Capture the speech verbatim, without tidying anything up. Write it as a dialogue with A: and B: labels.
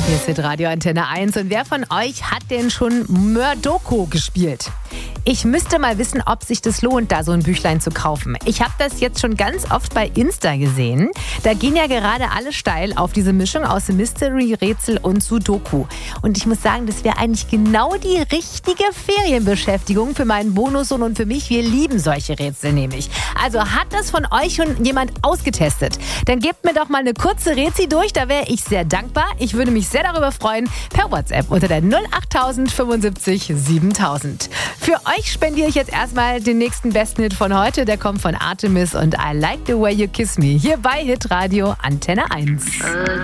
A: Hier ist Radio Antenne eins. Und wer von euch hat denn schon Murdoko gespielt? Ich müsste mal wissen, ob sich das lohnt, da so ein Büchlein zu kaufen. Ich habe das jetzt schon ganz oft bei Insta gesehen. Da gehen ja gerade alle steil auf diese Mischung aus Mystery, Rätsel und Sudoku. Und ich muss sagen, das wäre eigentlich genau die richtige Ferienbeschäftigung für meinen Bonussohn und für mich. Wir lieben solche Rätsel nämlich. Also hat das von euch schon jemand ausgetestet? Dann gebt mir doch mal eine kurze Rätsel durch, da wäre ich sehr dankbar. Ich würde mich sehr darüber freuen, per WhatsApp unter der null acht null null fünfundsiebzig siebentausend. Für euch spendiere ich jetzt erstmal den nächsten besten Hit von heute. Der kommt von Artemis und I Like the Way You Kiss Me. Hier bei Hitradio Antenne eins.